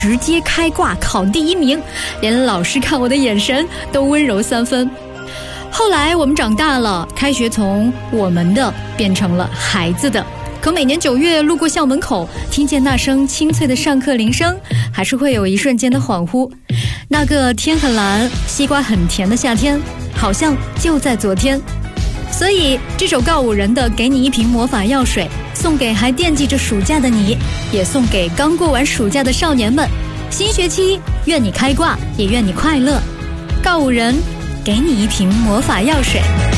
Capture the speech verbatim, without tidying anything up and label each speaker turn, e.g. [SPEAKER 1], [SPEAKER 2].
[SPEAKER 1] 直接开挂考第一名，连老师看我的眼神都温柔三分。后来我们长大了，开学从我们的变成了孩子的，可每年九月路过校门口，听见那声清脆的上课铃声，还是会有一瞬间的恍惚。那个天很蓝，西瓜很甜的夏天，好像就在昨天。所以这首告五人的《给你一瓶魔法药水》，送给还惦记着暑假的你，也送给刚过完暑假的少年们。新学期愿你开挂，也愿你快乐。告五人，给你一瓶魔法药水。